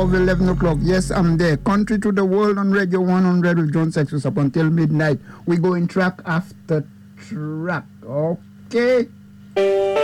of 11 o'clock. Yes, I'm there. Country to the world on Radio 100 with John Sextus up until midnight. We go in track after track. Okay?